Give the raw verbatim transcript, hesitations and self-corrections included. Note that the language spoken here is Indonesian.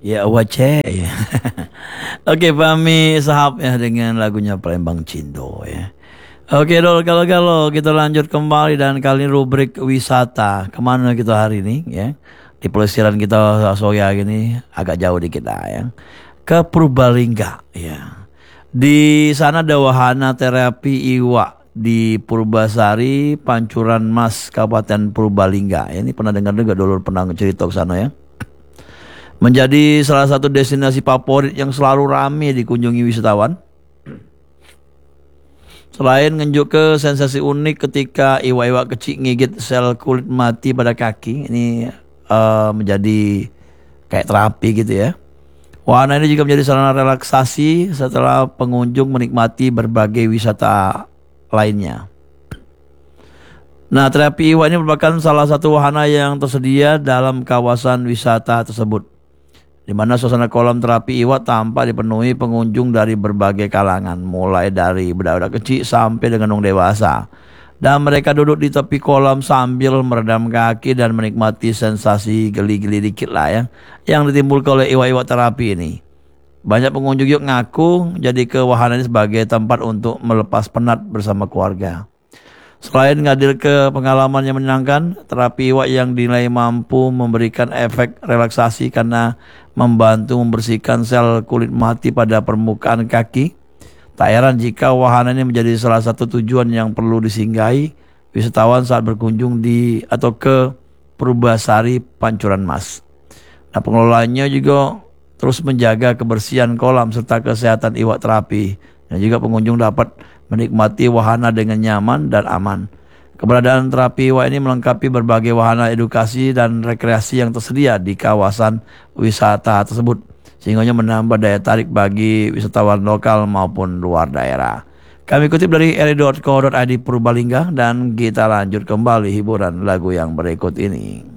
Ya wace. Oke, Fahmi Sahab ya dengan lagunya Palembang Cindo ya. Oke dol, kalau-kalau kita lanjut kembali dan kali ini rubrik wisata. Kemana kita hari ini ya? Di pelesiran kita soya gini agak jauh dikit lah ya. Ke Purbalingga ya. Di sana ada wahana terapi iwa di Purbasari, Pancuran Mas, Kabupaten Purbalingga. Ya, ini pernah dengar juga dulu pernah cerita ke sana ya. Menjadi salah satu destinasi favorit yang selalu ramai dikunjungi wisatawan. Selain ngenjuk ke sensasi unik ketika iwa-iwa kecil ngigit sel kulit mati pada kaki, ini uh, menjadi kayak terapi gitu ya. Wahana ini juga menjadi sarana relaksasi setelah pengunjung menikmati berbagai wisata lainnya. Nah, terapi iwa ini merupakan salah satu wahana yang tersedia dalam kawasan wisata tersebut, di mana suasana kolam terapi iwa tampak dipenuhi pengunjung dari berbagai kalangan, mulai dari budak-budak kecil sampai dengan orang dewasa. Dan mereka duduk di tepi kolam sambil meredam kaki dan menikmati sensasi geli-geli dikit lah ya, yang ditimbulkan oleh iwa-iwa terapi ini. Banyak pengunjung yuk ngaku jadi ke wahana ini sebagai tempat untuk melepas penat bersama keluarga. Selain ngadir ke pengalaman yang menyenangkan, terapi iwa yang dinilai mampu memberikan efek relaksasi karena membantu membersihkan sel kulit mati pada permukaan kaki. Tak heran jika wahana ini menjadi salah satu tujuan yang perlu disinggahi wisatawan saat berkunjung di atau ke Purbasari Pancuran Mas. Nah, pengelolanya juga terus menjaga kebersihan kolam serta kesehatan iwa terapi, dan juga pengunjung dapat menikmati wahana dengan nyaman dan aman. Keberadaan terapi iwa ini melengkapi berbagai wahana edukasi dan rekreasi yang tersedia di kawasan wisata tersebut, sehingga menambah daya tarik bagi wisatawan lokal maupun luar daerah. Kami kutip dari r i dot co dot i d Purbalingga dan kita lanjut kembali hiburan lagu yang berikut ini.